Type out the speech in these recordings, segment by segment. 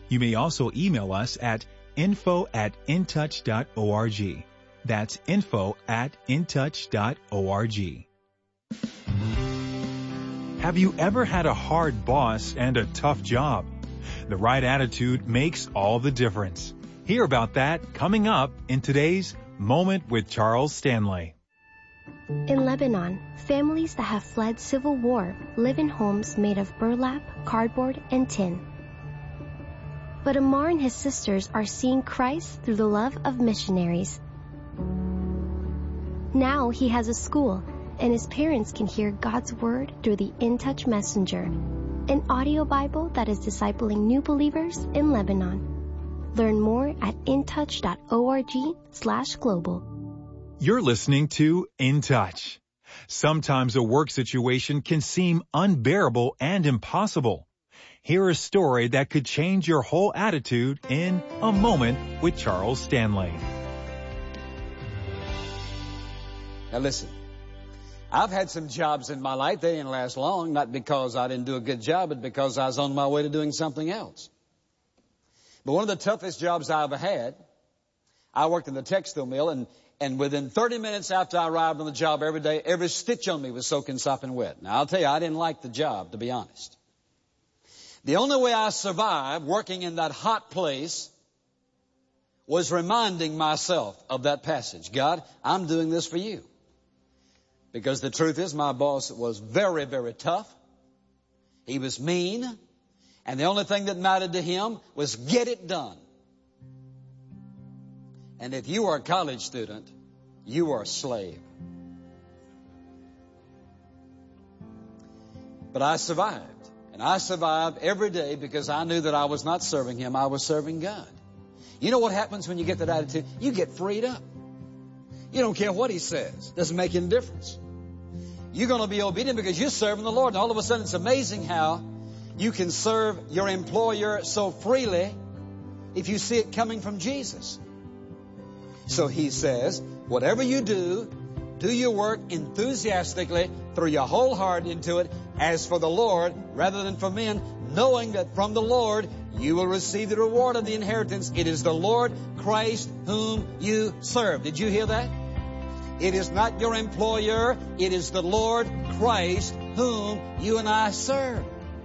You may also email us at info@intouch.org. That's info@intouch.org. Have you ever had a hard boss and a tough job? The right attitude makes all the difference. Hear about that coming up in today's Moment with Charles Stanley. In Lebanon, families that have fled civil war live in homes made of burlap, cardboard, and tin. But Amar and his sisters are seeing Christ through the love of missionaries. Now he has a school, and his parents can hear God's Word through the InTouch Messenger, an audio Bible that is discipling new believers in Lebanon. Learn more at intouch.org/global. You're listening to In Touch. Sometimes a work situation can seem unbearable and impossible. Hear a story that could change your whole attitude in A Moment with Charles Stanley. Now listen, I've had some jobs in my life. They didn't last long, not because I didn't do a good job, but because I was on my way to doing something else. But one of the toughest jobs I ever had, I worked in the textile mill, and within 30 minutes after I arrived on the job every day, every stitch on me was soaking sopping wet. Now I'll tell you, I didn't like the job, to be honest. The only way I survived working in that hot place was reminding myself of that passage. God, I'm doing this for you. Because the truth is, my boss was very, very tough. He was mean. And the only thing that mattered to him was get it done. And if you are a college student, you are a slave. But I survived. And I survived every day because I knew that I was not serving him, I was serving God. You know what happens when you get that attitude? You get freed up. You don't care what he says. Doesn't make any difference. You're going to be obedient because you're serving the Lord. And all of a sudden it's amazing how you can serve your employer so freely if you see it coming from Jesus. So he says, whatever you do your work enthusiastically, throw your whole heart into it, as for the Lord rather than for men, knowing that from the Lord you will receive the reward of the inheritance. It is the Lord Christ whom you serve. Did you hear that? It is not your employer. It is the Lord Christ whom you and I serve.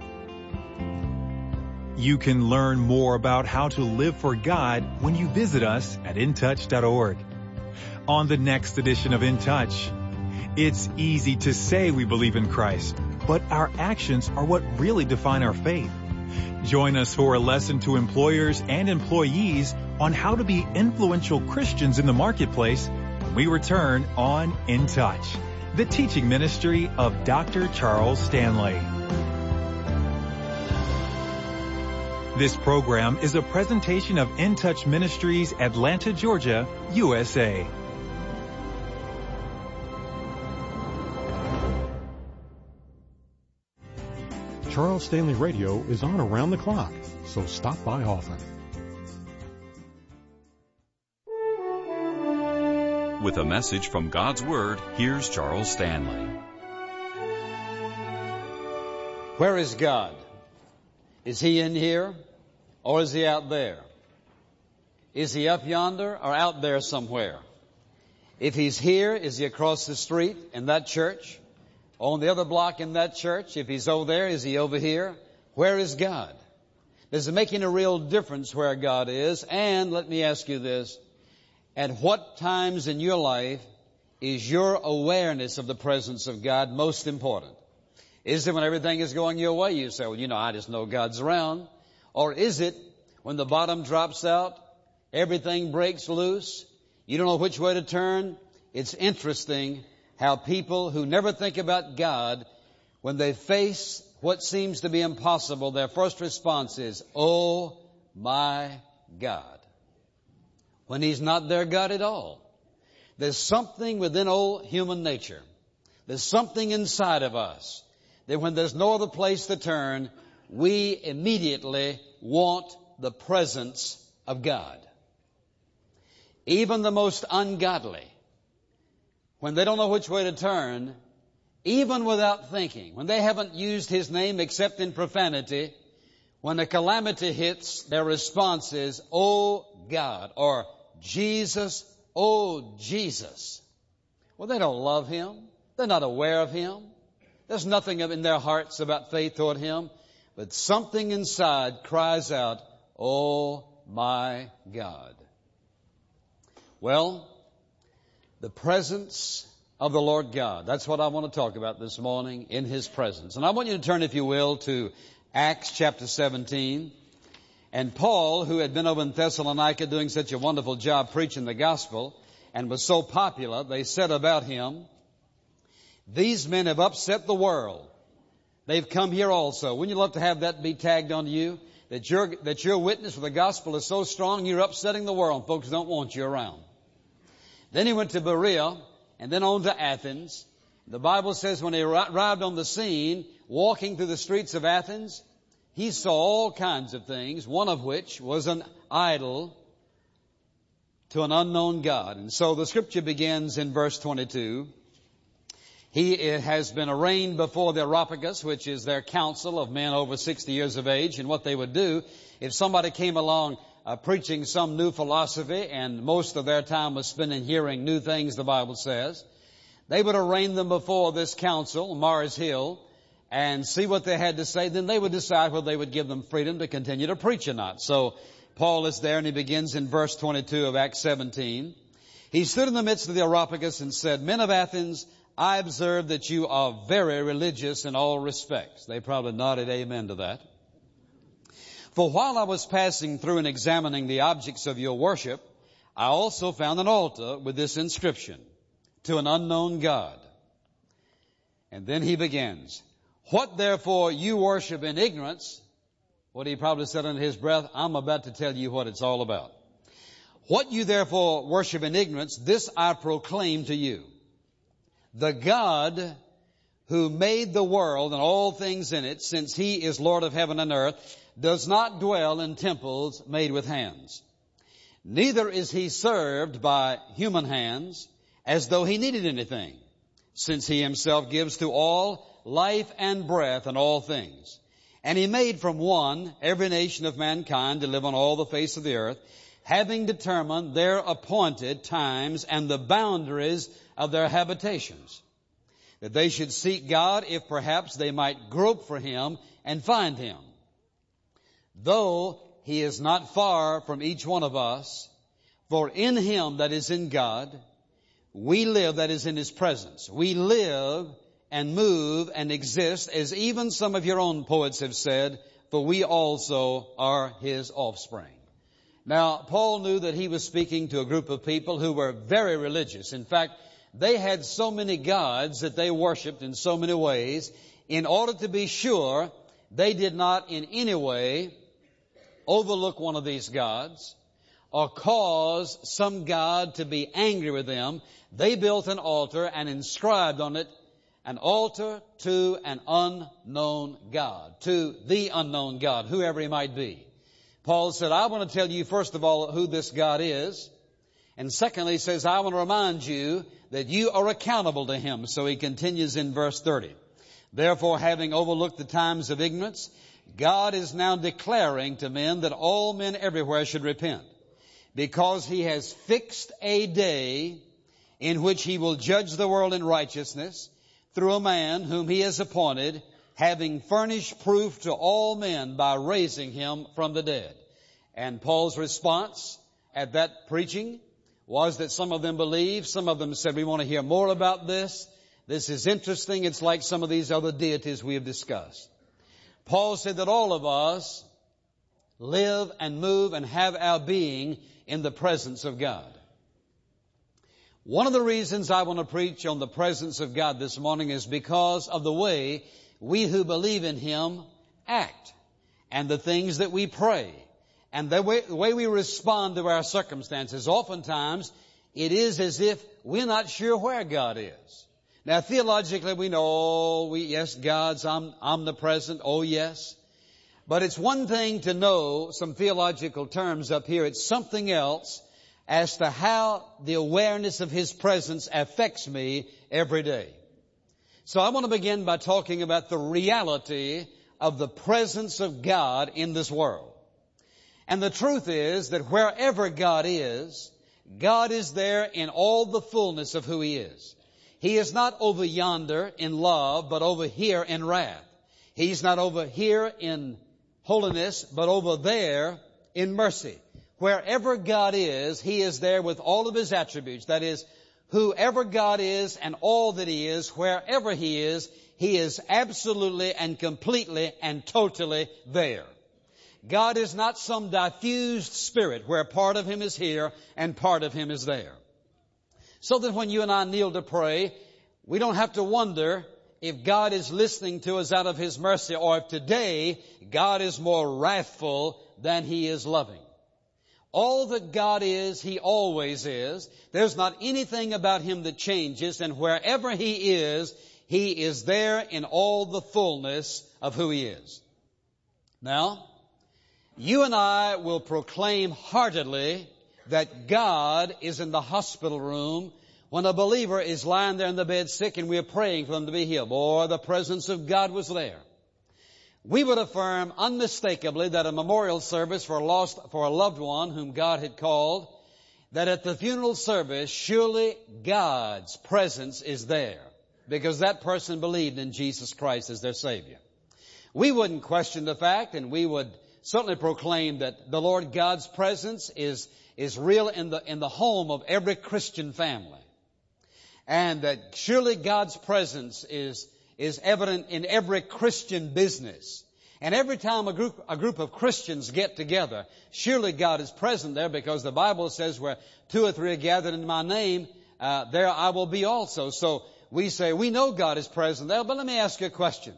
You can learn more about how to live for God when you visit us at intouch.org. On the next edition of In Touch, it's easy to say we believe in Christ, but our actions are what really define our faith. Join us for a lesson to employers and employees on how to be influential Christians in the marketplace when we return on In Touch, the teaching ministry of Dr. Charles Stanley. This program is a presentation of In Touch Ministries, Atlanta, Georgia, USA. Charles Stanley Radio is on around the clock, so stop by often. With a message from God's Word, here's Charles Stanley. Where is God? Is he in here or is he out there? Is he up yonder or out there somewhere? If he's here, is he across the street in that church? On the other block in that church? If he's over there, is he over here? Where is God? Does it make any real difference where God is? And let me ask you this. At what times in your life is your awareness of the presence of God most important? Is it when everything is going your way? You say, well, I just know God's around. Or is it when the bottom drops out, everything breaks loose, you don't know which way to turn? It's interesting how people who never think about God, when they face what seems to be impossible, their first response is, oh my God. When he's not their God at all. There's something within old human nature. There's something inside of us that when there's no other place to turn, we immediately want the presence of God. Even the most ungodly, when they don't know which way to turn, even without thinking, when they haven't used his name except in profanity, When a calamity hits, their response is, "Oh God," or "Jesus, oh Jesus." Well, they don't love Him. They're not aware of Him. There's nothing in their hearts about faith toward Him. But something inside cries out, "Oh my God." Well, the presence of the Lord God. That's what I want to talk about this morning, in His presence. And I want you to turn, if you will, to Acts chapter 17. And Paul, who had been over in Thessalonica doing such a wonderful job preaching the gospel and was so popular, they said about him, "These men have upset the world. They've come here also." Wouldn't you love to have that be tagged on you? That your witness for the gospel is so strong, you're upsetting the world. Folks don't want you around. Then he went to Berea and then on to Athens. The Bible says when he arrived on the scene, walking through the streets of Athens, he saw all kinds of things, one of which was an idol to an unknown God. And so the scripture begins in verse 22. He has been arraigned before the Areopagus, which is their council of men over 60 years of age. And what they would do, if somebody came along preaching some new philosophy, and most of their time was spent in hearing new things, the Bible says, they would arraign them before this council, Mars Hill, and see what they had to say. Then they would decide whether they would give them freedom to continue to preach or not. So Paul is there, and he begins in verse 22 of Acts 17. He stood in the midst of the Areopagus and said, "Men of Athens, I observe that you are very religious in all respects." They probably nodded amen to that. "For while I was passing through and examining the objects of your worship, I also found an altar with this inscription, 'To an unknown God.'" And then he begins, "What therefore you worship in ignorance," what he probably said under his breath, "I'm about to tell you what it's all about. What you therefore worship in ignorance, this I proclaim to you. The God who made the world and all things in it, since He is Lord of heaven and earth, does not dwell in temples made with hands. Neither is He served by human hands as though He needed anything, since He Himself gives to all life and breath and all things. And He made from one every nation of mankind to live on all the face of the earth, having determined their appointed times and the boundaries of their habitations, that they should seek God if perhaps they might grope for Him and find Him. Though He is not far from each one of us, for in Him, that is in God, we live, that is in His presence. We live and move and exist, as even some of your own poets have said, for we also are His offspring. Now, Paul knew that he was speaking to a group of people who were very religious. In fact, they had so many gods that they worshiped in so many ways. In order to be sure they did not in any way overlook one of these gods or cause some god to be angry with them, they built an altar and inscribed on it, "An altar to an unknown God," to the unknown God, whoever He might be. Paul said, I want to tell you, first of all, who this God is. And secondly, he says, I want to remind you that you are accountable to Him. So he continues in verse 30. Therefore, having overlooked the times of ignorance, God is now declaring to men that all men everywhere should repent, because He has fixed a day in which He will judge the world in righteousness through a man whom He has appointed, having furnished proof to all men by raising Him from the dead. And Paul's response at that preaching was that some of them believed, some of them said, we want to hear more about this. This is interesting. It's like some of these other deities we have discussed. Paul said that all of us live and move and have our being in the presence of God. One of the reasons I want to preach on the presence of God this morning is because of the way we who believe in Him act, and the things that we pray, and the way we respond to our circumstances. Oftentimes, it is as if we're not sure where God is. Now, theologically, we know, yes, God's omnipresent, oh yes. But it's one thing to know some theological terms up here. It's something else as to how the awareness of His presence affects me every day. So I want to begin by talking about the reality of the presence of God in this world. And the truth is that wherever God is there in all the fullness of who He is. He is not over yonder in love, but over here in wrath. He's not over here in holiness, but over there in mercy. Wherever God is, He is there with all of His attributes. That is, whoever God is and all that He is, wherever He is absolutely and completely and totally there. God is not some diffused spirit where part of Him is here and part of Him is there. So that when you and I kneel to pray, we don't have to wonder if God is listening to us out of His mercy, or if today God is more wrathful than He is loving. All that God is, He always is. There's not anything about Him that changes, and wherever He is there in all the fullness of who He is. Now, you and I will proclaim heartedly that God is in the hospital room when a believer is lying there in the bed sick and we are praying for them to be healed. Boy, the presence of God was there. We would affirm unmistakably that a memorial service for a loved one whom God had called, that at the funeral service, surely God's presence is there, because that person believed in Jesus Christ as their Savior. We wouldn't question the fact, and we would certainly proclaim that the Lord God's presence is real in the home of every Christian family. And that surely God's presence is evident in every Christian business. And every time a group of Christians get together, surely God is present there, because the Bible says where 2 or 3 are gathered in my name, there I will be also. So we say, we know God is present there, but let me ask you a question.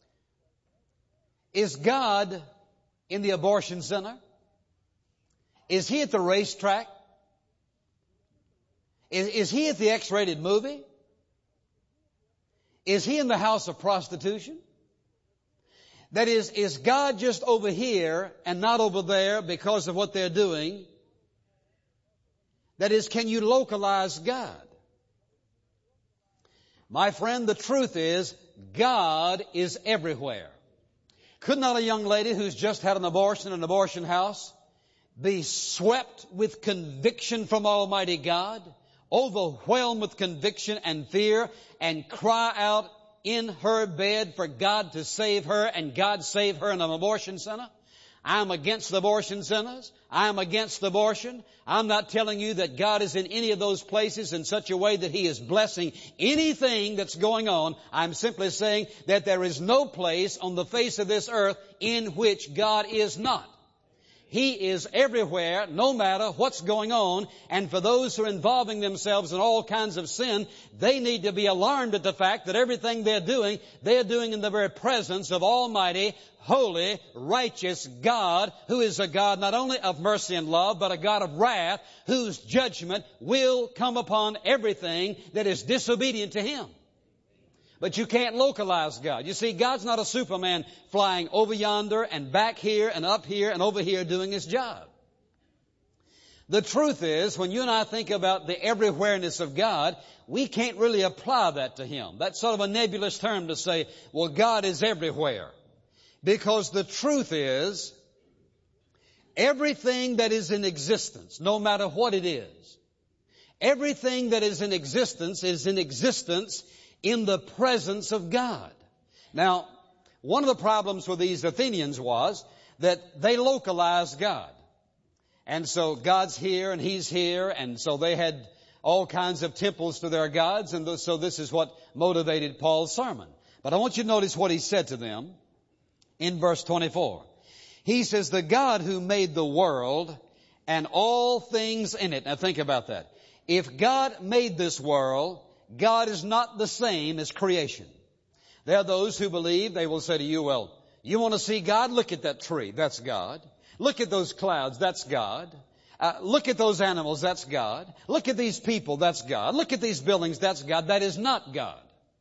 Is God in the abortion center? Is He at the racetrack? Is He at the X-rated movie? Is He in the house of prostitution? That is God just over here and not over there because of what they're doing? That is, can you localize God? My friend, the truth is, God is everywhere. Could not a young lady who's just had an abortion in an abortion house be swept with conviction from Almighty God, overwhelmed with conviction and fear, and cry out in her bed for God to save her, and God save her in an abortion center? I'm against abortion centers. I'm against abortion. I'm not telling you that God is in any of those places in such a way that He is blessing anything that's going on. I'm simply saying that there is no place on the face of this earth in which God is not. He is everywhere, no matter what's going on. And for those who are involving themselves in all kinds of sin, they need to be alarmed at the fact that everything they're doing in the very presence of Almighty, holy, righteous God, who is a God not only of mercy and love, but a God of wrath, whose judgment will come upon everything that is disobedient to Him. But you can't localize God. You see, God's not a Superman flying over yonder and back here and up here and over here doing His job. The truth is, when you and I think about the everywhereness of God, we can't really apply that to Him. That's sort of a nebulous term to say, well, God is everywhere. Because the truth is, everything that is in existence, no matter what it is, everything that is in existence in the presence of God. Now, one of the problems with these Athenians was that they localized God. And so God's here and He's here, and so they had all kinds of temples to their gods, and so this is what motivated Paul's sermon. But I want you to notice what he said to them in verse 24. He says, the God who made the world and all things in it. Now think about that. If God made this world, God is not the same as creation. There are those who believe, they will say to you, well, you want to see God? Look at that tree. That's God. Look at those clouds. That's God. Look at those animals. That's God. Look at these people. That's God. Look at these buildings. That's God. That is not God.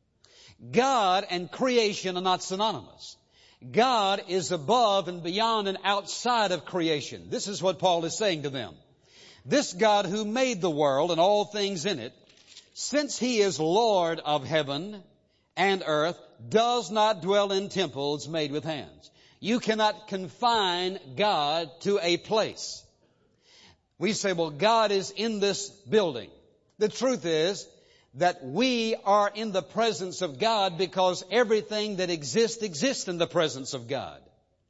God and creation are not synonymous. God is above and beyond and outside of creation. This is what Paul is saying to them. This God who made the world and all things in it, since He is Lord of heaven and earth does not dwell in temples made with hands. You cannot confine God to a place. We say, well, God is in this building. The truth is that we are in the presence of God because everything that exists in the presence of God.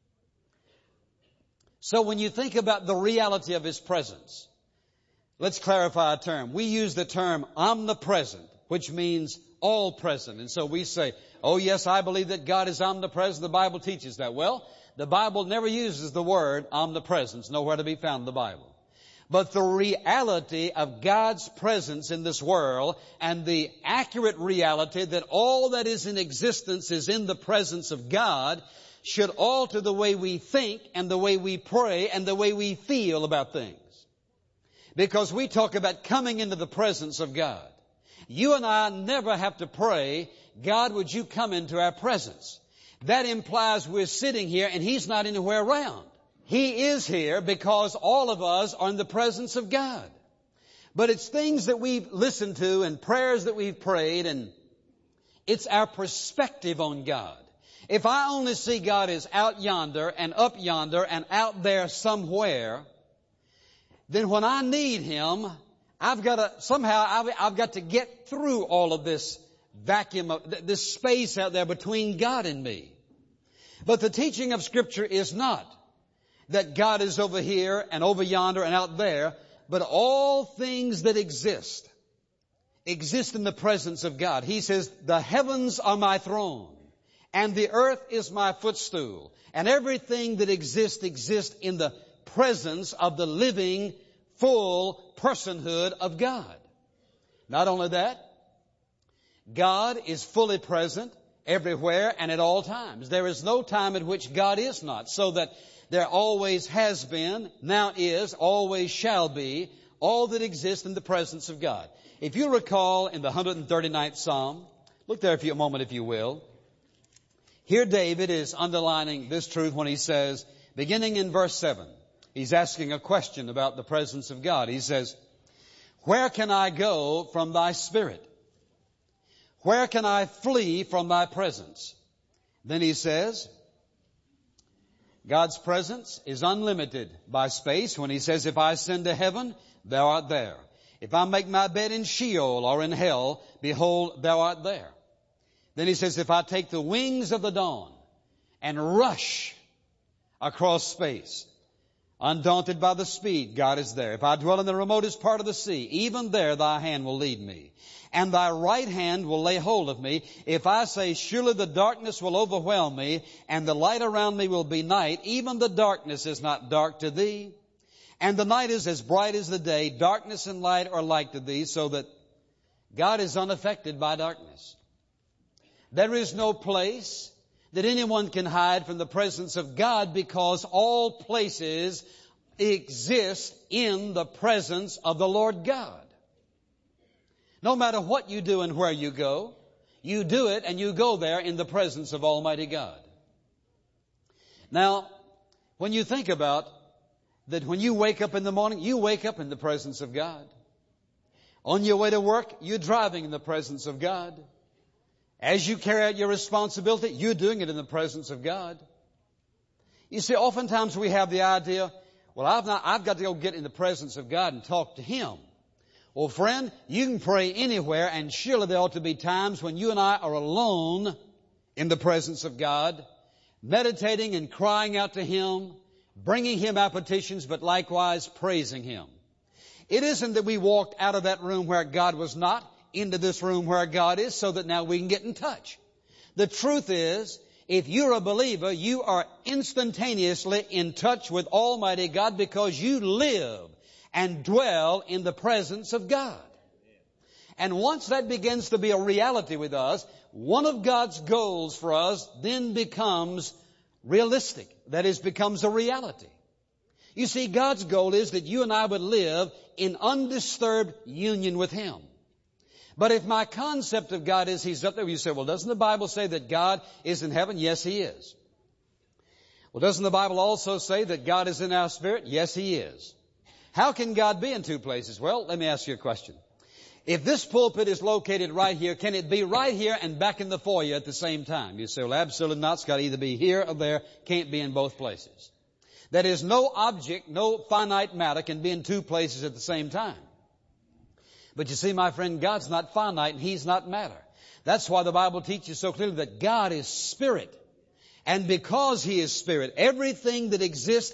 So when you think about the reality of His presence, let's clarify a term. We use the term omnipresent, which means all present. And so we say, oh yes, I believe that God is omnipresent. The Bible teaches that. Well, the Bible never uses the word omnipresence, nowhere to be found in the Bible. But the reality of God's presence in this world and the accurate reality that all that is in existence is in the presence of God should alter the way we think and the way we pray and the way we feel about things. Because we talk about coming into the presence of God. You and I never have to pray, God, would you come into our presence? That implies we're sitting here and He's not anywhere around. He is here because all of us are in the presence of God. But it's things that we've listened to and prayers that we've prayed, and it's our perspective on God. If I only see God as out yonder and up yonder and out there somewhere, then when I need Him, I've got to get through all of this vacuum, this space out there between God and me. But the teaching of Scripture is not that God is over here and over yonder and out there, but all things that exist in the presence of God. He says, the heavens are my throne, and the earth is my footstool, and everything that exists in the presence of the living, full personhood of God. Not only that, God is fully present everywhere and at all times. There is no time at which God is not, so that there always has been, now is, always shall be, all that exists in the presence of God. If you recall in the 139th Psalm, look there for a moment if you will. Here David is underlining this truth when he says, beginning in verse 7, he's asking a question about the presence of God. He says, where can I go from thy spirit? Where can I flee from thy presence? Then he says, God's presence is unlimited by space when He says, if I ascend to heaven, thou art there. If I make my bed in Sheol or in hell, behold, thou art there. Then He says, if I take the wings of the dawn and rush across space, undaunted by the speed, God is there. If I dwell in the remotest part of the sea, even there thy hand will lead me, and thy right hand will lay hold of me. If I say, surely the darkness will overwhelm me, and the light around me will be night, even the darkness is not dark to thee, and the night is as bright as the day. Darkness and light are like to thee, so that God is unaffected by darkness. There is no place that anyone can hide from the presence of God, because all places exist in the presence of the Lord God. No matter what you do and where you go, you do it and you go there in the presence of Almighty God. Now, when you think about that, when you wake up in the morning, you wake up in the presence of God. On your way to work, you're driving in the presence of God. As you carry out your responsibility, you're doing it in the presence of God. You see, oftentimes we have the idea, well, I've got to go get in the presence of God and talk to Him. Well, friend, you can pray anywhere, and surely there ought to be times when you and I are alone in the presence of God, meditating and crying out to Him, bringing Him our petitions, but likewise praising Him. It isn't that we walked out of that room where God was not into this room where God is, so that now we can get in touch. The truth is, if you're a believer, you are instantaneously in touch with Almighty God, because you live and dwell in the presence of God. And once that begins to be a reality with us, one of God's goals for us then becomes realistic. That is, becomes a reality. You see, God's goal is that you and I would live in undisturbed union with Him. But if my concept of God is He's up there, you say, well, doesn't the Bible say that God is in heaven? Yes, He is. Well, doesn't the Bible also say that God is in our spirit? Yes, He is. How can God be in two places? Well, let me ask you a question. If this pulpit is located right here, can it be right here and back in the foyer at the same time? You say, well, absolutely not. It's got to either be here or there. Can't be in both places. That is, no object, no finite matter can be in two places at the same time. But you see, my friend, God's not finite and He's not matter. That's why the Bible teaches so clearly that God is Spirit. And because He is Spirit, everything that exists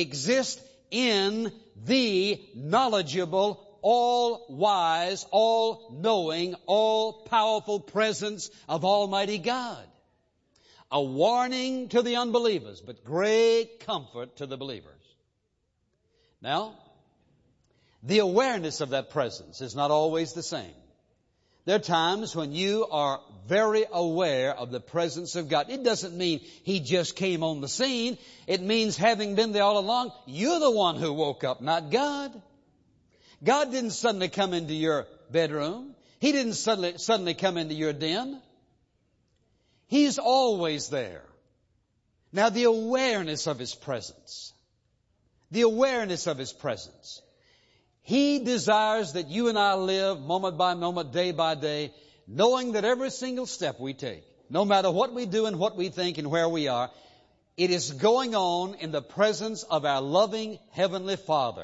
in the knowledgeable, all-wise, all-knowing, all-powerful presence of Almighty God. A warning to the unbelievers, but great comfort to the believers. Now, the awareness of that presence is not always the same. There are times when you are very aware of the presence of God. It doesn't mean He just came on the scene. It means, having been there all along, you're the one who woke up, not God. God didn't suddenly come into your bedroom. He didn't suddenly come into your den. He's always there. Now, the awareness of His presence. The awareness of His presence. He desires that you and I live moment by moment, day by day, knowing that every single step we take, no matter what we do and what we think and where we are, it is going on in the presence of our loving Heavenly Father,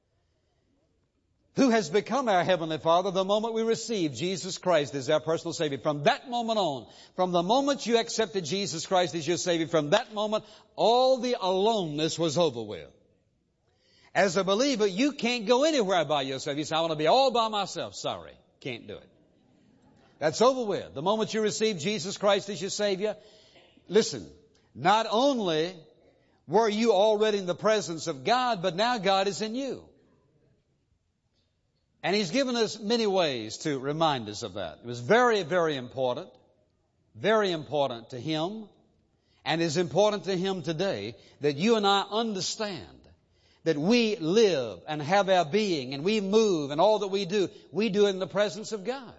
who has become our Heavenly Father the moment we receive Jesus Christ as our personal Savior. From that moment on, from the moment you accepted Jesus Christ as your Savior, from that moment, all the aloneness was over with. As a believer, you can't go anywhere by yourself. You say, I want to be all by myself. Sorry, can't do it. That's over with. The moment you receive Jesus Christ as your Savior, listen, not only were you already in the presence of God, but now God is in you. And He's given us many ways to remind us of that. It was very, very important to Him, and is important to Him today that you and I understand that we live and have our being and we move and all that we do in the presence of God.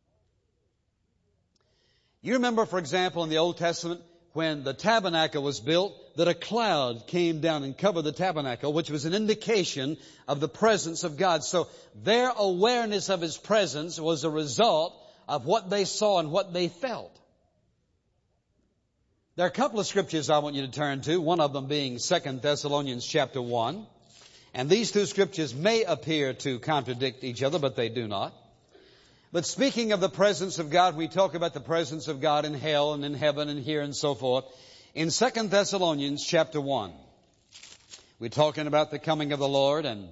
You remember, for example, in the Old Testament, when the tabernacle was built, that a cloud came down and covered the tabernacle, which was an indication of the presence of God. So their awareness of His presence was a result of what they saw and what they felt. There are a couple of scriptures I want you to turn to, one of them being 2 Thessalonians chapter 1. And these two scriptures may appear to contradict each other, but they do not. But speaking of the presence of God, we talk about the presence of God in hell and in heaven and here and so forth. In 2 Thessalonians chapter 1, we're talking about the coming of the Lord and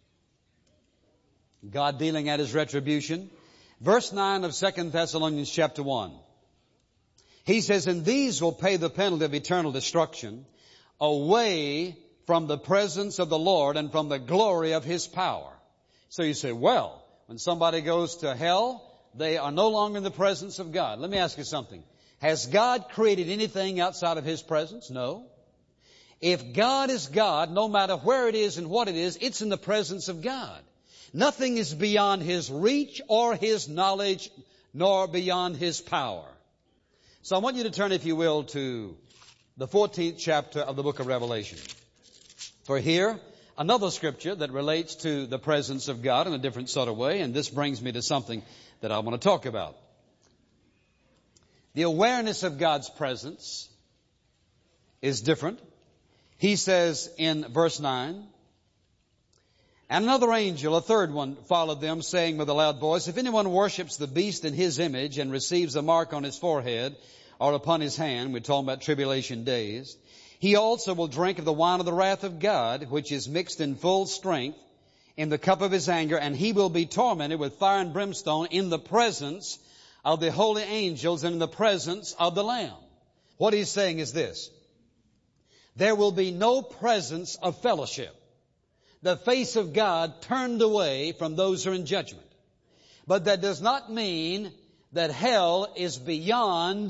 God dealing out His retribution. Verse 9 of 2 Thessalonians chapter 1. He says, and these will pay the penalty of eternal destruction away from the presence of the Lord and from the glory of His power. So you say, well, when somebody goes to hell, they are no longer in the presence of God. Let me ask you something. Has God created anything outside of His presence? No. If God is God, no matter where it is and what it is, it's in the presence of God. Nothing is beyond His reach or His knowledge, nor beyond His power. So I want you to turn, if you will, to the 14th chapter of the book of Revelation. For here, another scripture that relates to the presence of God in a different sort of way, and this brings me to something that I want to talk about. The awareness of God's presence is different. He says in verse 9, and another angel, a third one, followed them, saying with a loud voice, if anyone worships the beast in his image and receives a mark on his forehead or upon his hand, we're talking about tribulation days, he also will drink of the wine of the wrath of God, which is mixed in full strength in the cup of His anger, and he will be tormented with fire and brimstone in the presence of the holy angels and in the presence of the Lamb. What he's saying is this: there will be no presence of fellowship. The face of God turned away from those who are in judgment. But that does not mean that hell is beyond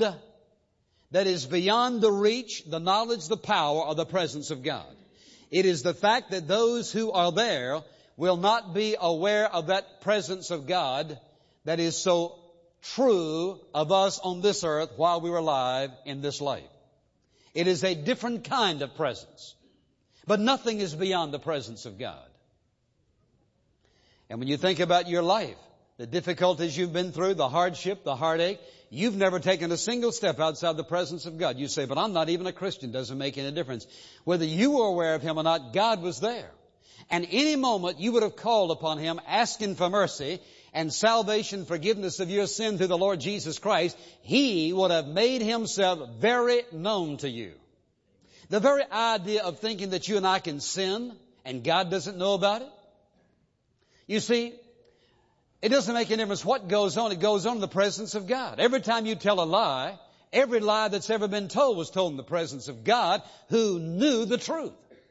the reach, the knowledge, the power, or the presence of God. It is the fact that those who are there will not be aware of that presence of God that is so true of us on this earth while we were alive in this life. It is a different kind of presence. But nothing is beyond the presence of God. And when you think about your life, the difficulties you've been through, the hardship, the heartache. You've never taken a single step outside the presence of God. You say, but I'm not even a Christian. Doesn't make any difference. Whether you were aware of Him or not, God was there. And any moment you would have called upon Him asking for mercy and salvation, forgiveness of your sin through the Lord Jesus Christ, He would have made Himself very known to you. The very idea of thinking that you and I can sin and God doesn't know about it. You see, it doesn't make any difference what goes on. It goes on in the presence of God. Every time you tell a lie, every lie that's ever been told was told in the presence of God who knew the truth.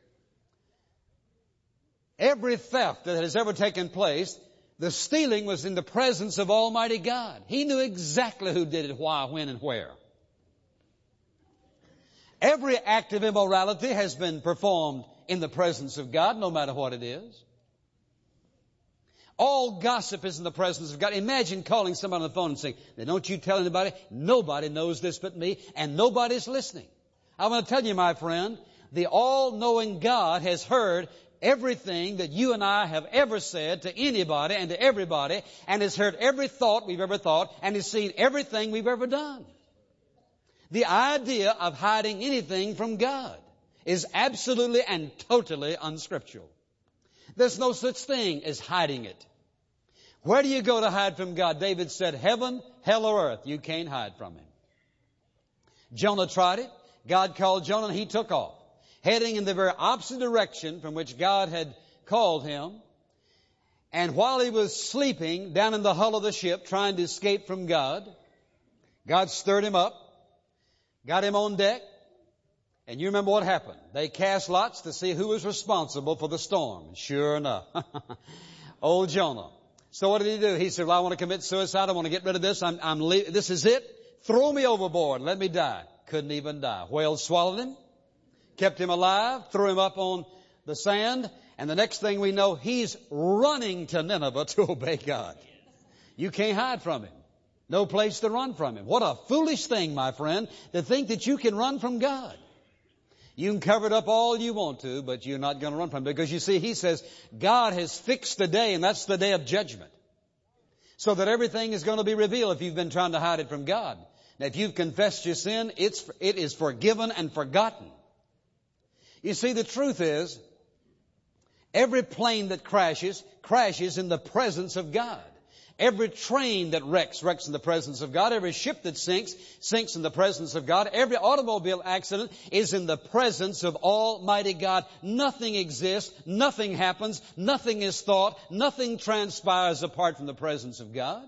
Every theft that has ever taken place, the stealing was in the presence of Almighty God. He knew exactly who did it, why, when, and where. Every act of immorality has been performed in the presence of God, no matter what it is. All gossip is in the presence of God. Imagine calling somebody on the phone and saying, now don't you tell anybody. Nobody knows this but me, and nobody's listening. I want to tell you, my friend, the all-knowing God has heard everything that you and I have ever said to anybody and to everybody, and has heard every thought we've ever thought, and has seen everything we've ever done. The idea of hiding anything from God is absolutely and totally unscriptural. There's no such thing as hiding it. Where do you go to hide from God? David said, heaven, hell, or earth, you can't hide from Him. Jonah tried it. God called Jonah and he took off, heading in the very opposite direction from which God had called him. And while he was sleeping down in the hull of the ship, trying to escape from God, God stirred him up, got him on deck, and you remember what happened. They cast lots to see who was responsible for the storm. Sure enough, old Jonah. So what did he do? He said, well, I want to commit suicide. I want to get rid of this. This is it. Throw me overboard. Let me die. Couldn't even die. Whale swallowed him, kept him alive, threw him up on the sand, and the next thing we know, he's running to Nineveh to obey God. You can't hide from Him. No place to run from Him. What a foolish thing, my friend, to think that you can run from God. You can cover it up all you want to, but you're not going to run from Him. Because you see, He says, God has fixed the day, and that's the day of judgment. So that everything is going to be revealed if you've been trying to hide it from God. Now, if you've confessed your sin, it is forgiven and forgotten. You see, the truth is, every plane that crashes in the presence of God. Every train that wrecks in the presence of God. Every ship that sinks in the presence of God. Every automobile accident is in the presence of Almighty God. Nothing exists, nothing happens, nothing is thought, nothing transpires apart from the presence of God.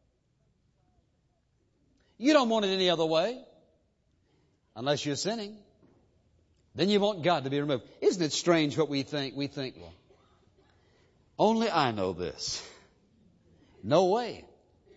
You don't want it any other way, unless you're sinning. Then you want God to be removed. Isn't it strange what we think? We think, well, only I know this. No way.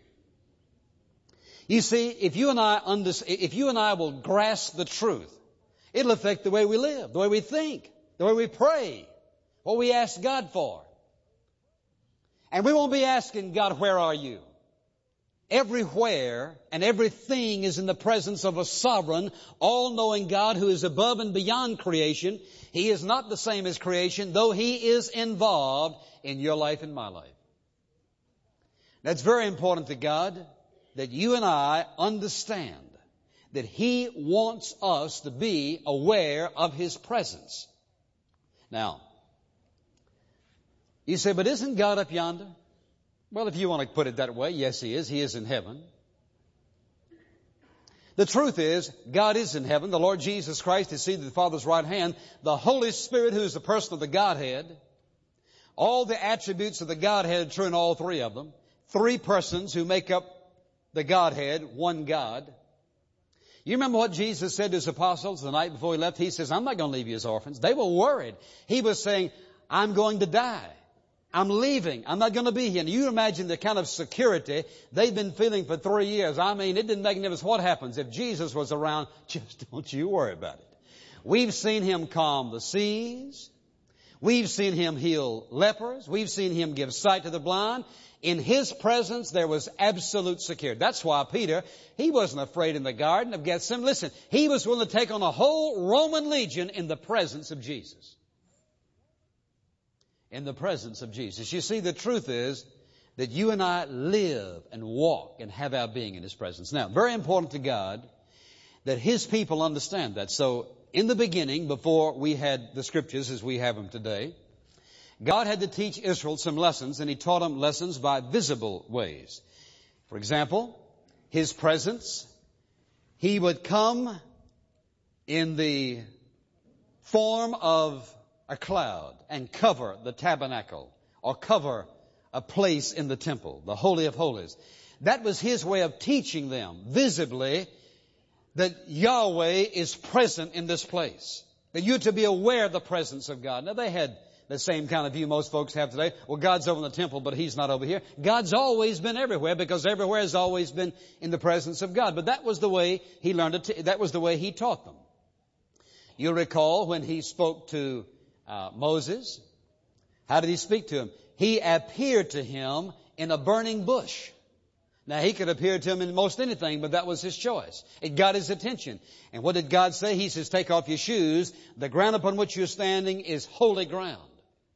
You see, if you and I will grasp the truth, it'll affect the way we live, the way we think, the way we pray, what we ask God for. And we won't be asking God, where are you? Everywhere and everything is in the presence of a sovereign, all-knowing God who is above and beyond creation. He is not the same as creation, though He is involved in your life and my life. That's very important to God, that you and I understand that He wants us to be aware of His presence. Now, you say, but isn't God up yonder? Well, if you want to put it that way, yes, He is. He is in heaven. The truth is, God is in heaven. The Lord Jesus Christ is seated at the Father's right hand. The Holy Spirit, who is the person of the Godhead, all the attributes of the Godhead are true in all three of them. Three persons who make up the Godhead, one God. You remember what Jesus said to His apostles the night before He left? He says, I'm not going to leave you as orphans. They were worried. He was saying, I'm going to die. I'm leaving. I'm not going to be here. And you imagine the kind of security they've been feeling for 3 years. I mean, it didn't make any difference what happens. If Jesus was around, just don't you worry about it. We've seen Him calm the seas. We've seen Him heal lepers. We've seen Him give sight to the blind. In His presence, there was absolute security. That's why Peter, he wasn't afraid in the Garden of Gethsemane. Listen, he was willing to take on a whole Roman legion in the presence of Jesus. In the presence of Jesus. You see, the truth is that you and I live and walk and have our being in His presence. Now, very important to God that His people understand that. So, in the beginning, before we had the Scriptures as we have them today, God had to teach Israel some lessons, and He taught them lessons by visible ways. For example, His presence. He would come in the form of a cloud and cover the tabernacle or cover a place in the temple, the Holy of Holies. That was His way of teaching them visibly that Yahweh is present in this place. That you're to be aware of the presence of God. Now they had the same kind of view most folks have today. Well, God's over in the temple, but He's not over here. God's always been everywhere because everywhere has always been in the presence of God. But that was the way He learned it. That was the way He taught them. You'll recall when He spoke to Moses. How did He speak to him? He appeared to him in a burning bush. Now, He could appear to him in most anything, but that was His choice. It got his attention. And what did God say? He says, take off your shoes. The ground upon which you're standing is holy ground.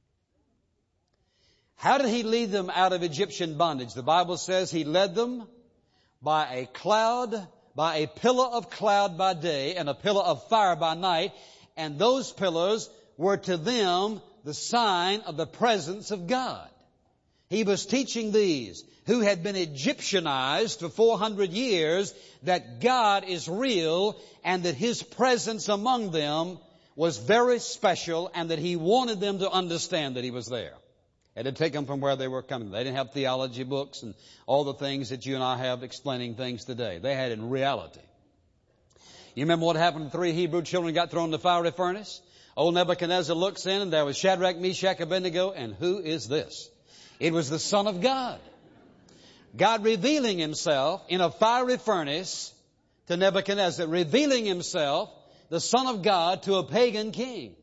How did He lead them out of Egyptian bondage? The Bible says He led them by a cloud, by a pillar of cloud by day and a pillar of fire by night. And those pillars were to them the sign of the presence of God. He was teaching these who had been Egyptianized for 400 years that God is real and that His presence among them was very special and that He wanted them to understand that He was there. It had taken them from where they were coming. They didn't have theology books and all the things that you and I have explaining things today. They had it in reality. You remember what happened to 3 Hebrew children got thrown in the fiery furnace? Old Nebuchadnezzar looks in and there was Shadrach, Meshach, Abednego, and who is this? It was the Son of God. God revealing Himself in a fiery furnace to Nebuchadnezzar, revealing Himself, the Son of God, to a pagan king.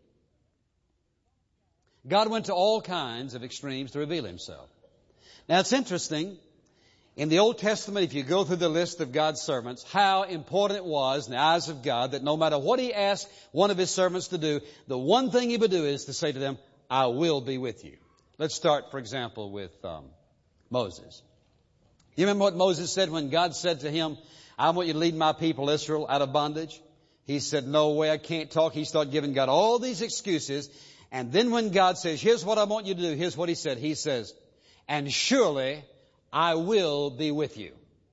God went to all kinds of extremes to reveal Himself. Now it's interesting, in the Old Testament, if you go through the list of God's servants, how important it was in the eyes of God that no matter what He asked one of His servants to do, the one thing He would do is to say to them, I will be with you. Let's start, for example, with Moses. You remember what Moses said when God said to him, I want you to lead my people Israel out of bondage? He said, no way, I can't talk. He started giving God all these excuses. And then when God says, here's what I want you to do, here's what He said. He says, and surely I will be with you.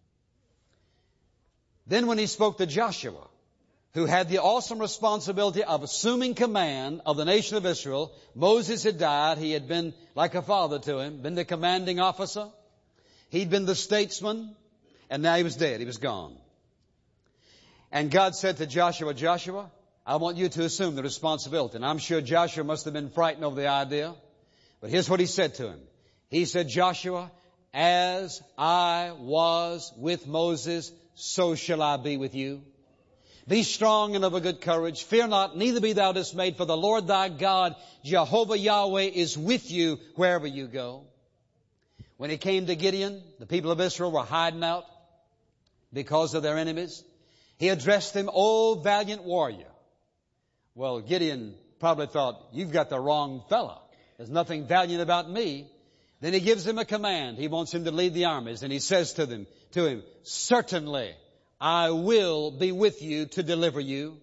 Then when He spoke to Joshua, who had the awesome responsibility of assuming command of the nation of Israel, Moses had died. He had been like a father to him, been the commanding officer. He'd been the statesman, and now he was dead. He was gone. And God said to Joshua, Joshua, I want you to assume the responsibility. And I'm sure Joshua must have been frightened over the idea. But here's what He said to him. He said, Joshua, as I was with Moses, so shall I be with you. Be strong and of a good courage. Fear not, neither be thou dismayed, for the Lord thy God, Jehovah Yahweh, is with you wherever you go. When it came to Gideon, the people of Israel were hiding out because of their enemies. He addressed them, O valiant warrior. Well, Gideon probably thought, you've got the wrong fella. There's nothing valiant about me. Then He gives him a command. He wants him to lead the armies. And He says to him, certainly I will be with you to deliver you.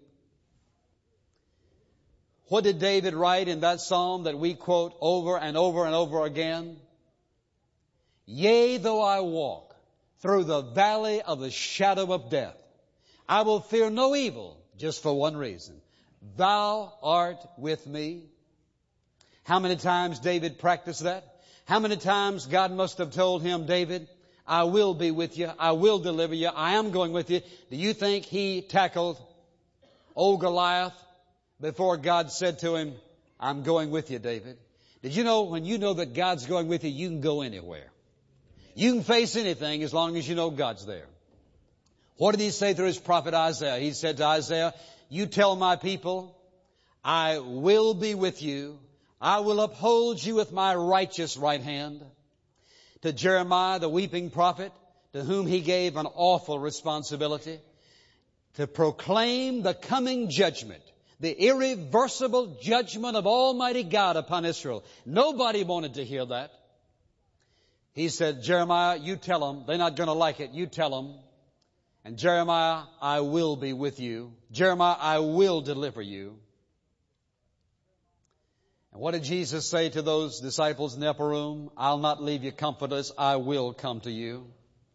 What did David write in that psalm that we quote over and over and over again? Yea, though I walk through the valley of the shadow of death, I will fear no evil, just for one reason. Thou art with me. How many times David practiced that? How many times God must have told him, David, I will be with you. I will deliver you. I am going with you. Do you think he tackled old Goliath before God said to him, I'm going with you, David? Did you know when you know that God's going with you, you can go anywhere. You can face anything as long as you know God's there. What did He say through His prophet Isaiah? He said to Isaiah, you tell my people, I will be with you. I will uphold you with my righteous right hand. To Jeremiah, the weeping prophet, to whom He gave an awful responsibility to proclaim the coming judgment, the irreversible judgment of Almighty God upon Israel. Nobody wanted to hear that. He said, Jeremiah, you tell them. They're not going to like it. You tell them. And Jeremiah, I will be with you. Jeremiah, I will deliver you. And what did Jesus say to those disciples in the upper room? I'll not leave you comfortless. I will come to you.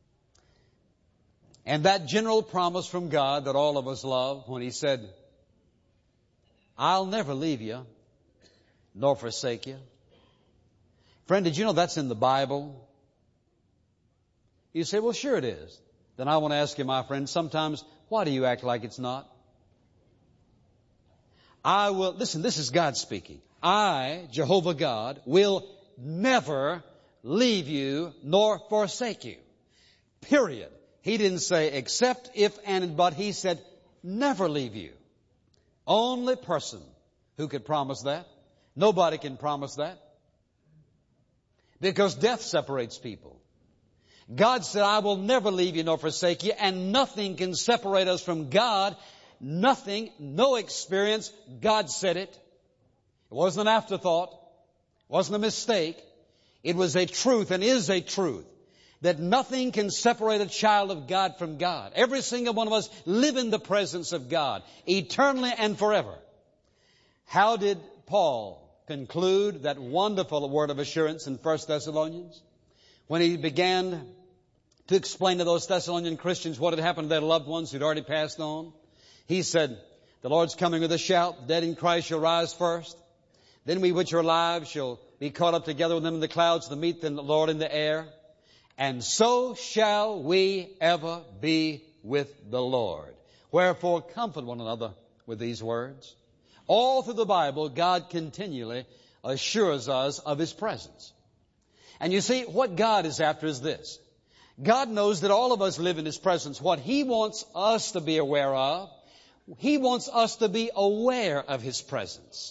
And that general promise from God that all of us love when He said, I'll never leave you nor forsake you. Friend, did you know that's in the Bible? You say, well, sure it is. Then I want to ask you, my friend, sometimes, why do you act like it's not? Listen, this is God speaking. I, Jehovah God, will never leave you nor forsake you. Period. He didn't say except, if, and, but. He said never leave you. Only person who could promise that. Nobody can promise that. Because death separates people. God said, I will never leave you nor forsake you, and nothing can separate us from God. Nothing, no experience. God said it. It wasn't an afterthought. It wasn't a mistake. It was a truth and is a truth that nothing can separate a child of God from God. Every single one of us live in the presence of God eternally and forever. How did Paul conclude that wonderful word of assurance in 1 Thessalonians? When he began to explain to those Thessalonian Christians what had happened to their loved ones who'd already passed on, he said, the Lord's coming with a shout, the dead in Christ shall rise first. Then we which are alive shall be caught up together with them in the clouds to meet the Lord in the air. And so shall we ever be with the Lord. Wherefore comfort one another with these words. All through the Bible, God continually assures us of His presence. And you see, what God is after is this. God knows that all of us live in His presence. What He wants us to be aware of, He wants us to be aware of His presence.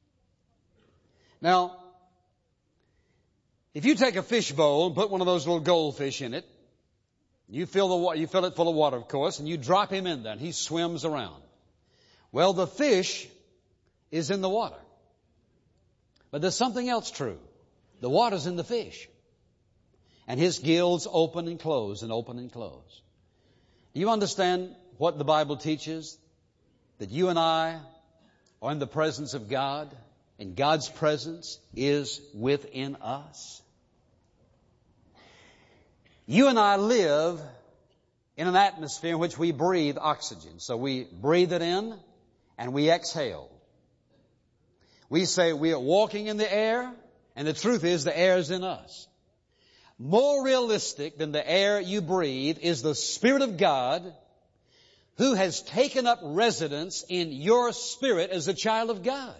Now, if you take a fish bowl and put one of those little goldfish in it, you fill it full of water, of course, and you drop him in there and he swims around. Well, the fish is in the water. But there's something else true. The water's in the fish. And his gills open and close and open and close. Do you understand what the Bible teaches? That you and I are in the presence of God, and God's presence is within us. You and I live in an atmosphere in which we breathe oxygen. So we breathe it in and we exhale. We say we are walking in the air, and the truth is the air is in us. More realistic than the air you breathe is the Spirit of God who has taken up residence in your spirit as a child of God.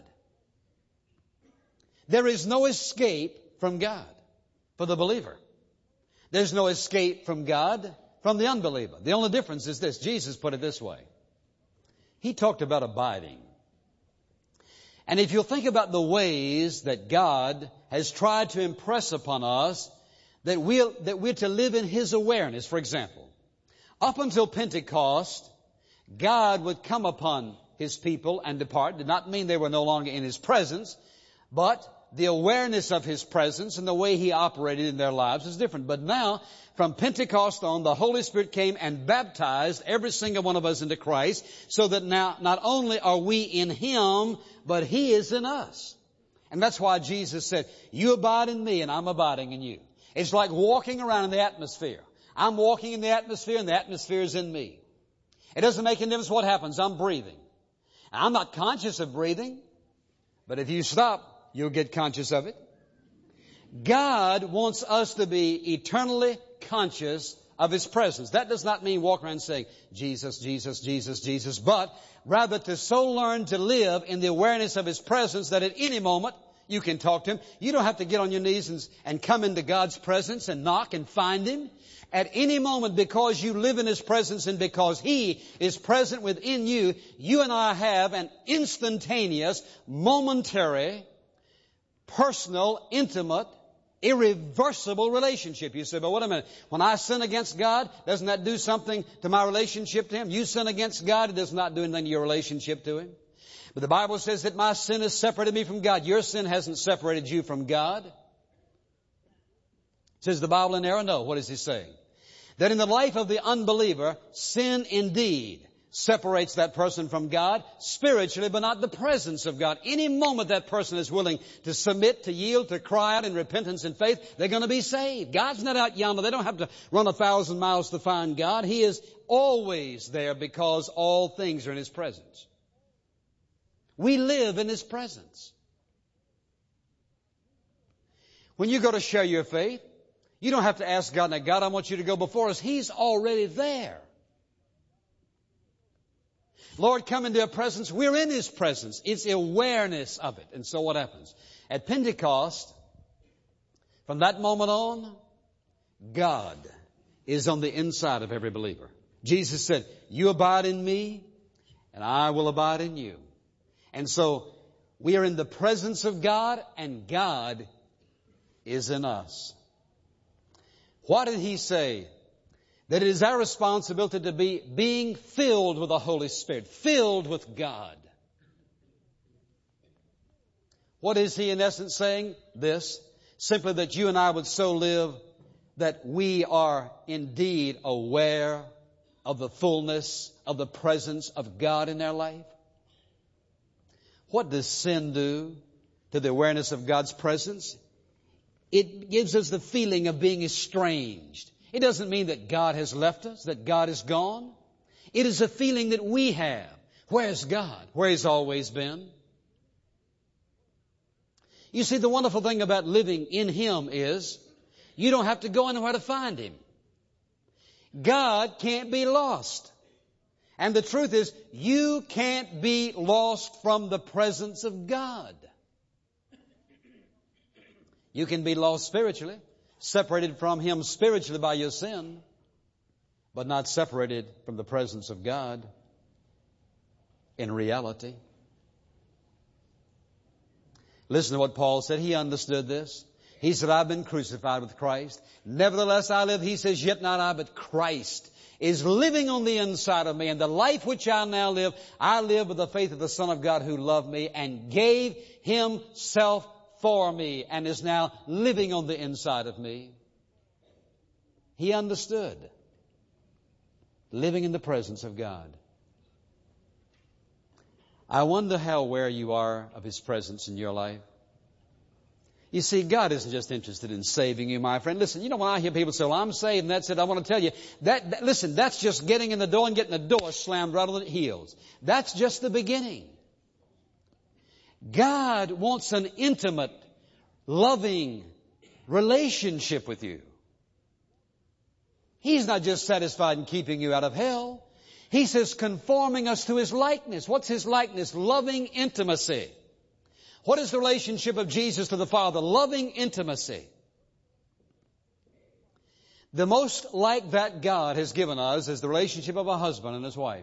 There is no escape from God for the believer. There's no escape from God from the unbeliever. The only difference is this. Jesus put it this way. He talked about abiding. And if you'll think about the ways that God has tried to impress upon us that we're to live in His awareness, for example, up until Pentecost, God would come upon His people and depart. Did not mean they were no longer in His presence, but the awareness of His presence and the way He operated in their lives is different. But now, from Pentecost on, the Holy Spirit came and baptized every single one of us into Christ, so that now not only are we in Him, but He is in us. And that's why Jesus said, you abide in me and I'm abiding in you. It's like walking around in the atmosphere. I'm walking in the atmosphere and the atmosphere is in me. It doesn't make any difference what happens. I'm breathing. And I'm not conscious of breathing, but if you stop, you'll get conscious of it. God wants us to be eternally conscious of His presence. That does not mean walk around saying, Jesus, Jesus, Jesus, Jesus, but rather to so learn to live in the awareness of His presence that at any moment you can talk to Him. You don't have to get on your knees and come into God's presence and knock and find Him. At any moment, because you live in His presence and because He is present within you, you and I have an instantaneous, momentary, personal, intimate, irreversible relationship. You say, but wait a minute. When I sin against God, doesn't that do something to my relationship to Him? You sin against God, it does not do anything to your relationship to Him. But the Bible says that my sin has separated me from God. Your sin hasn't separated you from God. Says the Bible in error? No. What is he saying? That in the life of the unbeliever, sin indeed separates that person from God spiritually, but not the presence of God. Any moment that person is willing to submit, to yield, to cry out in repentance and faith, they're going to be saved. God's not out yonder. They don't have to run 1,000 miles to find God. He is always there because all things are in His presence. We live in His presence. When you go to share your faith, you don't have to ask God, now God, I want you to go before us. He's already there. Lord, come into your presence. We're in His presence. It's awareness of it. And so what happens? At Pentecost, from that moment on, God is on the inside of every believer. Jesus said, you abide in me, and I will abide in you. And so we are in the presence of God, and God is in us. What did He say? That it is our responsibility to be being filled with the Holy Spirit, filled with God. What is He in essence saying? This, simply that you and I would so live that we are indeed aware of the fullness of the presence of God in our life. What does sin do to the awareness of God's presence? It gives us the feeling of being estranged. It doesn't mean that God has left us, that God is gone. It is a feeling that we have. Where's God? Where He's always been. You see, the wonderful thing about living in Him is you don't have to go anywhere to find Him. God can't be lost. And the truth is, you can't be lost from the presence of God. You can be lost spiritually, separated from Him spiritually by your sin, but not separated from the presence of God in reality. Listen to what Paul said. He understood this. He said, I've been crucified with Christ. Nevertheless I live, he says, yet not I, but Christ is living on the inside of me. And the life which I now live, I live with the faith of the Son of God who loved me and gave Himself for me and is now living on the inside of me. He understood living in the presence of God. I wonder how aware you are of His presence in your life. You see, God isn't just interested in saving you, my friend. Listen, you know, when I hear people say, well, I'm saved and that's it, I want to tell you, listen, that's just getting in the door and getting the door slammed right on the heels. That's just the beginning. God wants an intimate, loving relationship with you. He's not just satisfied in keeping you out of hell. He says conforming us to His likeness. What's His likeness? Loving intimacy. What is the relationship of Jesus to the Father? Loving intimacy. The most like that God has given us is the relationship of a husband and his wife.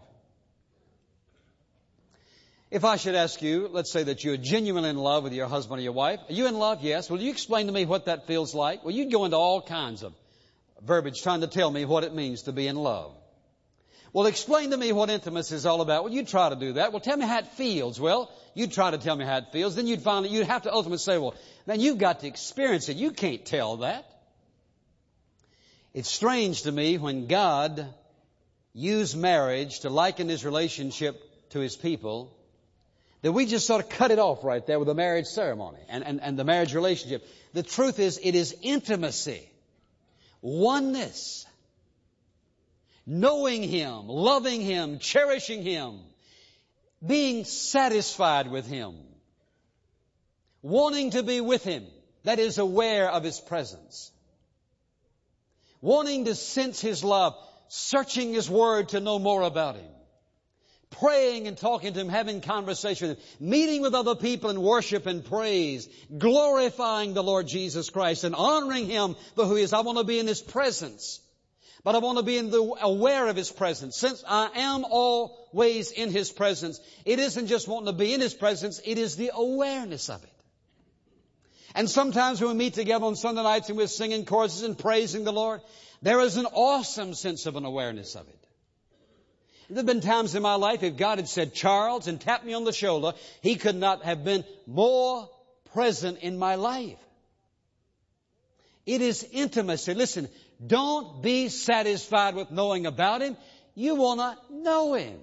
If I should ask you, let's say that you're genuinely in love with your husband or your wife. Are you in love? Yes. Will you explain to me what that feels like? Well, you'd go into all kinds of verbiage trying to tell me what it means to be in love. Well, explain to me what intimacy is all about. Well, you'd try to do that. Well, tell me how it feels. Well, you'd try to tell me how it feels. Then you'd have to ultimately say, well, then you've got to experience it. You can't tell that. It's strange to me when God used marriage to liken His relationship to His people, that we just sort of cut it off right there with the marriage ceremony and the marriage relationship. The truth is, it is intimacy, oneness, knowing Him, loving Him, cherishing Him, being satisfied with Him, wanting to be with Him, that is aware of His presence, wanting to sense His love, searching His Word to know more about Him, praying and talking to Him, having conversation with Him, meeting with other people in worship and praise, glorifying the Lord Jesus Christ and honoring Him for who He is. I want to be in His presence, but I want to be aware of His presence. Since I am always in His presence, it isn't just wanting to be in His presence, it is the awareness of it. And sometimes when we meet together on Sunday nights and we're singing choruses and praising the Lord, there is an awesome sense of an awareness of it. There have been times in my life, if God had said, Charles, and tapped me on the shoulder, He could not have been more present in my life. It is intimacy. Listen, don't be satisfied with knowing about Him. You want to know Him.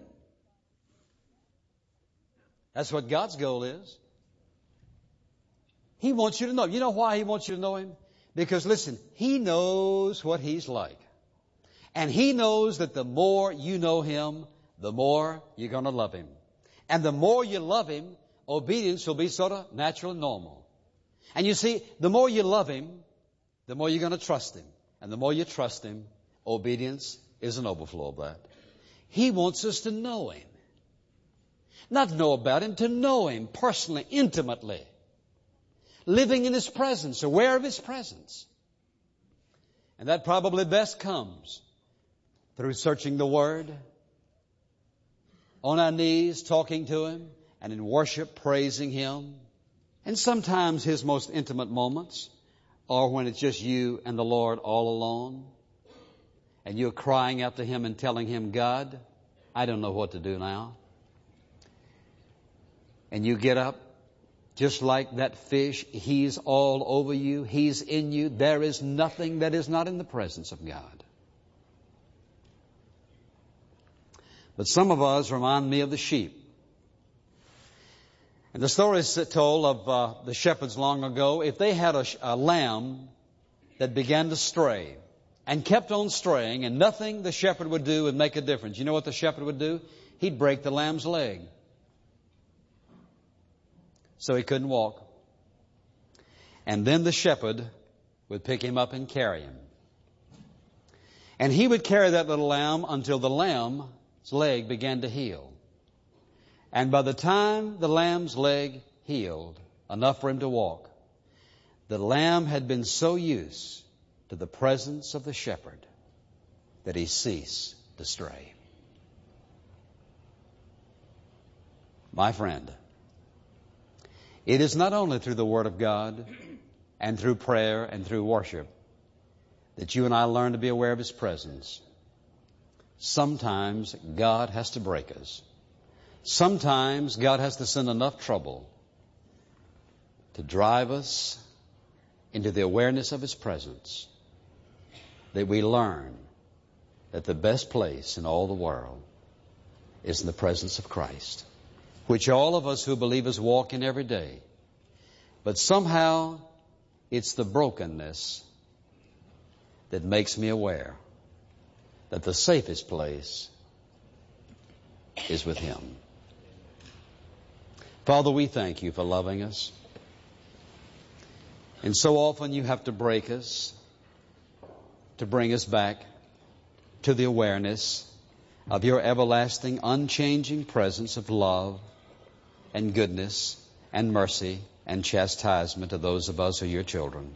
That's what God's goal is. He wants you to know. You know why He wants you to know Him? Because listen, He knows what He's like. And He knows that the more you know Him, the more you're going to love Him. And the more you love Him, obedience will be sort of natural and normal. And you see, the more you love Him, the more you're going to trust Him. And the more you trust Him, obedience is an overflow of that. He wants us to know Him. Not know about Him, to know Him personally, intimately. Living in His presence, aware of His presence. And that probably best comes through searching the Word, on our knees talking to Him, and in worship praising Him. And sometimes His most intimate moments are when it's just you and the Lord all alone. And you're crying out to Him and telling Him, God, I don't know what to do now. And you get up, just like that fish, He's all over you, He's in you. There is nothing that is not in the presence of God. But some of us remind me of the sheep. And the story is told of the shepherds long ago. If they had a lamb that began to stray and kept on straying, and nothing the shepherd would do would make a difference, you know what the shepherd would do? He'd break the lamb's leg so he couldn't walk. And then the shepherd would pick him up and carry him. And he would carry that little lamb until the lamb's leg began to heal. And by the time the lamb's leg healed, enough for him to walk, the lamb had been so used to the presence of the shepherd that he ceased to stray. My friend, it is not only through the Word of God and through prayer and through worship that you and I learn to be aware of His presence. Sometimes God has to break us. Sometimes God has to send enough trouble to drive us into the awareness of His presence that we learn that the best place in all the world is in the presence of Christ, which all of us who believers walk in every day. But somehow it's the brokenness that makes me aware that the safest place is with Him. Father, we thank You for loving us. And so often You have to break us to bring us back to the awareness of Your everlasting, unchanging presence of love and goodness and mercy and chastisement to those of us who are Your children.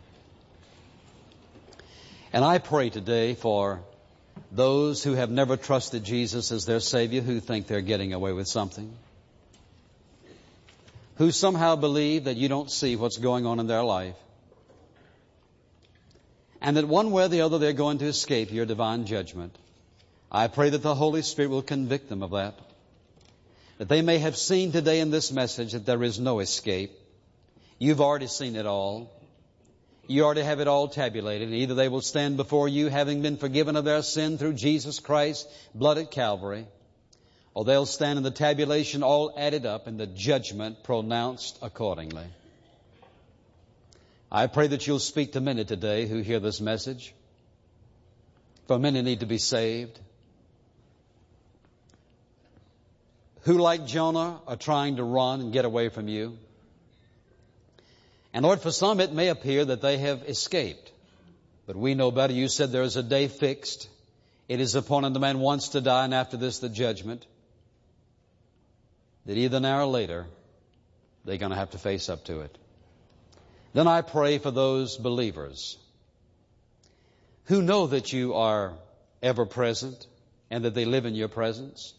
And I pray today for those who have never trusted Jesus as their Savior, who think they're getting away with something, who somehow believe that You don't see what's going on in their life, and that one way or the other they're going to escape Your divine judgment. I pray that the Holy Spirit will convict them of that they may have seen today in this message that there is no escape. You've already seen it all. You already have it all tabulated. Either they will stand before You having been forgiven of their sin through Jesus Christ's blood at Calvary, or they'll stand in the tabulation all added up and the judgment pronounced accordingly. I pray that You'll speak to many today who hear this message, for many need to be saved, who, like Jonah, are trying to run and get away from You. And Lord, for some it may appear that they have escaped. But we know better. You said there is a day fixed. It is appointed the man once to die, and after this the judgment. That either now or later they're going to have to face up to it. Then I pray for those believers who know that You are ever present and that they live in Your presence,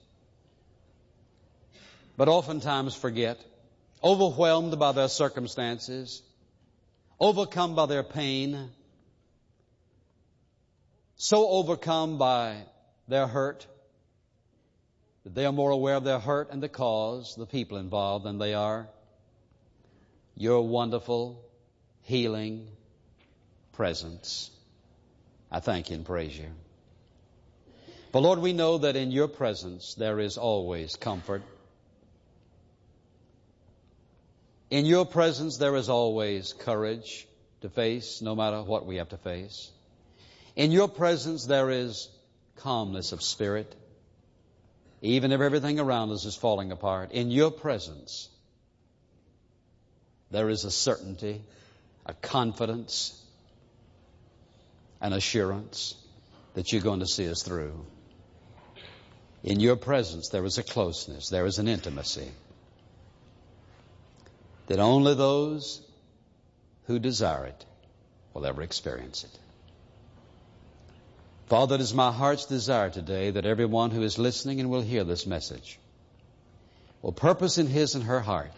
but oftentimes forget, overwhelmed by their circumstances, overcome by their pain, so overcome by their hurt that they are more aware of their hurt and the cause, the people involved, than they are Your wonderful, healing presence, I thank you and praise you. But Lord, we know that in your presence there is always comfort. In your presence there is always courage to face no matter what we have to face. In your presence there is calmness of spirit, even if everything around us is falling apart. In your presence there is a certainty, a confidence, an assurance that you're going to see us through. In your presence there is a closeness, there is an intimacy that only those who desire it will ever experience it. Father, it is my heart's desire today that everyone who is listening and will hear this message will purpose in his and her heart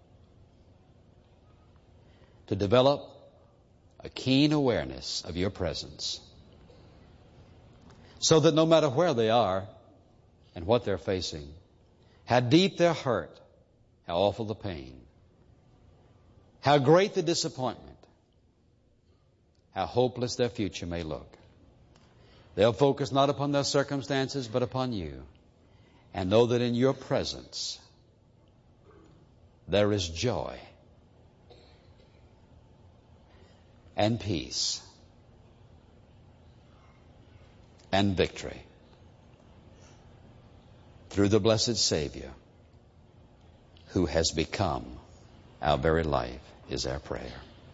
to develop a keen awareness of your presence, so that no matter where they are and what they're facing, how deep their hurt, how awful the pain, how great the disappointment, how hopeless their future may look, they'll focus not upon their circumstances but upon you, and know that in your presence there is joy and peace and victory through the blessed Savior who has become our very life, is our prayer.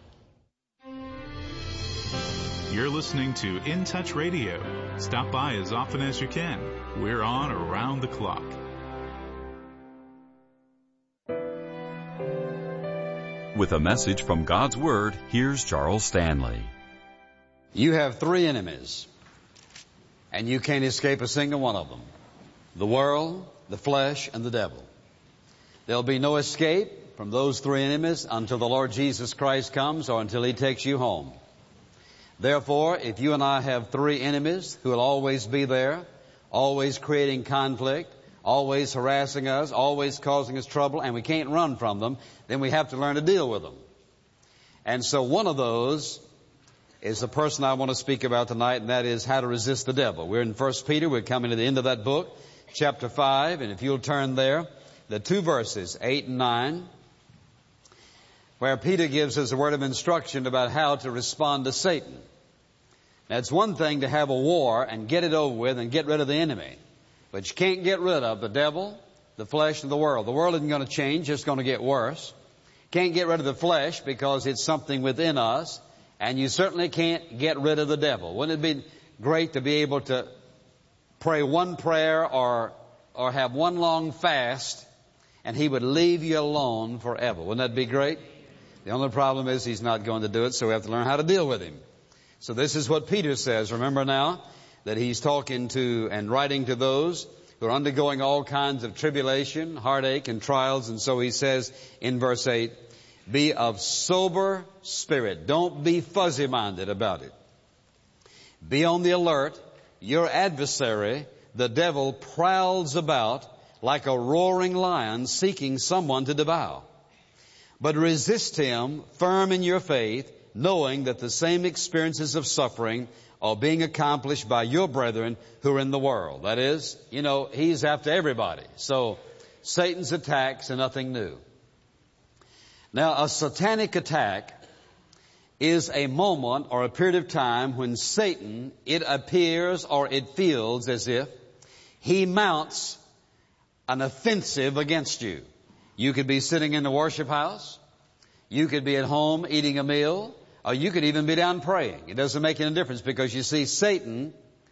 You're listening to In Touch Radio. Stop by as often as you can. We're on around the clock. With a message from God's Word, here's Charles Stanley. You have three enemies, and you can't escape a single one of them: the world, the flesh, and the devil. There'll be no escape from those three enemies until the Lord Jesus Christ comes or until He takes you home. Therefore, if you and I have three enemies who will always be there, always creating conflict, always harassing us, always causing us trouble, and we can't run from them, then we have to learn to deal with them. And so one of those is the person I want to speak about tonight, and that is how to resist the devil. We're in 1 Peter. We're coming to the end of that book, chapter 5, and if you'll turn there, the two verses, 8 and 9, where Peter gives us a word of instruction about how to respond to Satan. Now, it's one thing to have a war and get it over with and get rid of the enemy, but you can't get rid of the devil, the flesh, and the world. The world isn't going to change, it's going to get worse. Can't get rid of the flesh because it's something within us, and you certainly can't get rid of the devil. Wouldn't it be great to be able to pray one prayer or have one long fast and he would leave you alone forever? Wouldn't that be great? The only problem is he's not going to do it, so we have to learn how to deal with him. So this is what Peter says. Remember now that he's talking to and writing to those who are undergoing all kinds of tribulation, heartache, and trials. And so he says in verse 8, be of sober spirit. Don't be fuzzy-minded about it. Be on the alert. Your adversary, the devil, prowls about like a roaring lion seeking someone to devour. But resist him firm in your faith, knowing that the same experiences of suffering are being accomplished by your brethren who are in the world. That is, he's after everybody. So Satan's attacks are nothing new. Now, a satanic attack is a moment or a period of time when Satan, it appears or it feels as if he mounts an offensive against you. You could be sitting in the worship house. You could be at home eating a meal. Or you could even be down praying. It doesn't make any difference because you see, Satan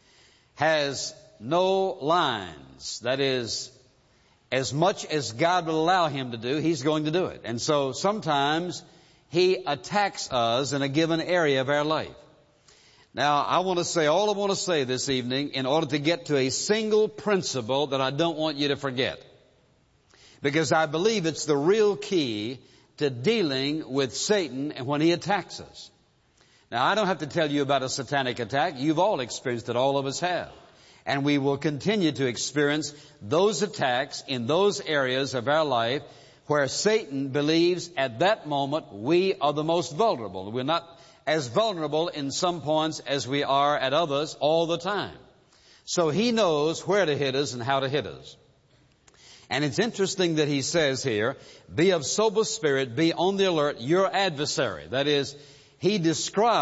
has no lines. That is, as much as God will allow him to do, he's going to do it. And so sometimes he attacks us in a given area of our life. Now, all I want to say this evening in order to get to a single principle that I don't want you to forget. Because I believe it's the real key to dealing with Satan and when he attacks us. Now, I don't have to tell you about a satanic attack. You've all experienced it. All of us have. And we will continue to experience those attacks in those areas of our life where Satan believes at that moment we are the most vulnerable. We're not as vulnerable in some points as we are at others all the time. So He knows where to hit us and how to hit us. And it's interesting that He says here, be of sober spirit, be on the alert, your adversary. That is, He describes